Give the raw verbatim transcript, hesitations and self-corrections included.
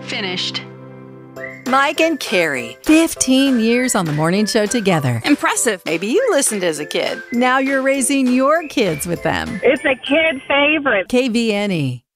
Finished. Mike and Carrie. fifteen years on the morning show together. Impressive. Maybe you listened as a kid. Now you're raising your kids with them. It's a kid favorite. K V N E.